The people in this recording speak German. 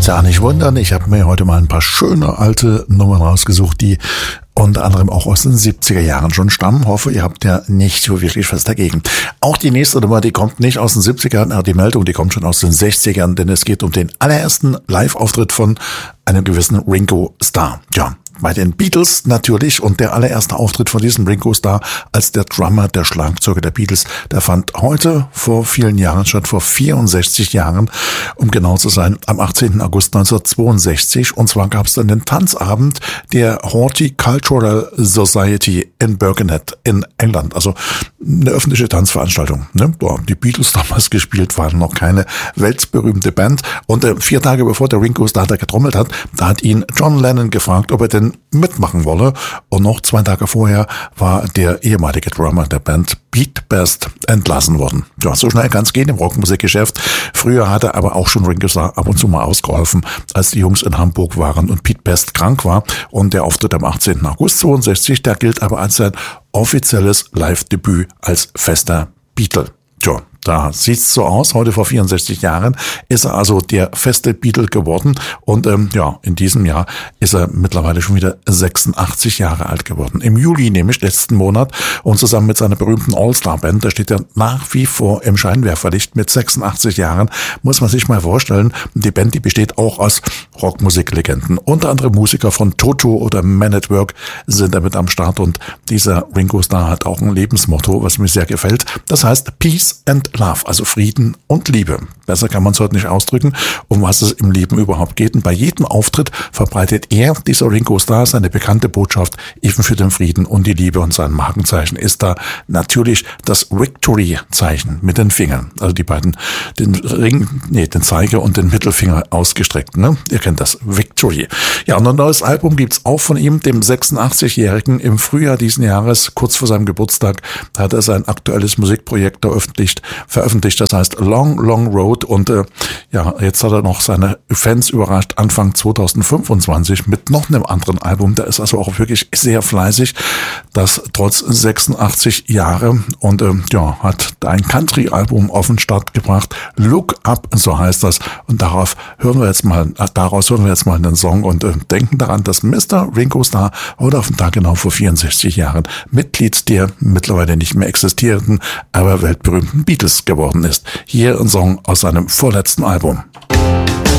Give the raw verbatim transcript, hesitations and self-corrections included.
Ja, nicht wundern, ich habe mir heute mal ein paar schöne alte Nummern rausgesucht, die unter anderem auch aus den siebziger Jahren schon stammen. Hoffe, ihr habt ja nicht so wirklich was dagegen. Auch die nächste Nummer, die kommt nicht aus den siebzigern, aber die Meldung, die kommt schon aus den sechzigern, denn es geht um den allerersten Live-Auftritt von einem gewissen Ringo Starr. Ja, bei den Beatles natürlich, und der allererste Auftritt von diesem Ringo Starr als der Drummer, der Schlagzeuger der Beatles, der fand heute vor vielen Jahren statt, vor vierundsechzig Jahren, um genau zu sein, am achtzehnten August neunzehnhundertzweiundsechzig. Und zwar gab es dann den Tanzabend der Horticultural Society in Birkenhead in England. Also eine öffentliche Tanzveranstaltung. Ne? Da haben die Beatles damals gespielt, waren noch keine weltberühmte Band. Und äh, vier Tage bevor der Ringo Starr da getrommelt hat, da hat ihn John Lennon gefragt, ob er denn mitmachen wolle. Und noch zwei Tage vorher war der ehemalige Drummer der Band, Pete Best, entlassen worden. Ja, so schnell kann es gehen im Rockmusikgeschäft. Früher hat er aber auch schon Ringo Starr ab und zu mal ausgeholfen, als die Jungs in Hamburg waren und Pete Best krank war. Und der Auftritt am achtzehnten August zweiundsechzig, der gilt aber als sein offizielles Live-Debüt als fester Beatle. Tja, da sieht's so aus. Heute vor vierundsechzig Jahren ist er also der feste Beatle geworden. Und ähm, ja, in diesem Jahr ist er mittlerweile schon wieder sechsundachtzig Jahre alt geworden. Im Juli, nämlich letzten Monat, und zusammen mit seiner berühmten All-Star-Band, da steht er nach wie vor im Scheinwerferlicht mit sechsundachtzig Jahren. Muss man sich mal vorstellen, die Band, die besteht auch aus Rockmusiklegenden. Unter anderem Musiker von Toto oder Man at Work sind damit am Start. Und dieser Ringo Starr hat auch ein Lebensmotto, was mir sehr gefällt. Das heißt Peace and Love, also Frieden und Liebe. Besser kann man es heute nicht ausdrücken, um was es im Leben überhaupt geht. Und bei jedem Auftritt verbreitet er, dieser Ringo Starr, seine bekannte Botschaft eben für den Frieden und die Liebe. Und sein Markenzeichen ist da natürlich das Victory-Zeichen mit den Fingern. Also die beiden, den Ring, nee, den Zeiger und den Mittelfinger ausgestreckt. Ne? Ihr kennt das, Victory. Ja, und ein neues Album gibt's auch von ihm, dem sechsundachtzigjährigen. Im Frühjahr diesen Jahres, kurz vor seinem Geburtstag, hat er sein aktuelles Musikprojekt veröffentlicht, veröffentlicht, das heißt Long, Long Road, und äh, ja, jetzt hat er noch seine Fans überrascht, Anfang zweitausendfünfundzwanzig mit noch einem anderen Album. Der ist also auch wirklich sehr fleißig, das trotz sechsundachtzig Jahre, und äh, ja, hat ein Country-Album auf den Start gebracht, Look Up, so heißt das, und darauf hören wir jetzt mal, daraus hören wir jetzt mal einen Song und äh, denken daran, dass Mister Ringo Starr heute auf den Tag genau vor vierundsechzig Jahren Mitglied der mittlerweile nicht mehr existierenden, aber weltberühmten Beatles geworden ist. Hier ein Song aus seinem vorletzten Album.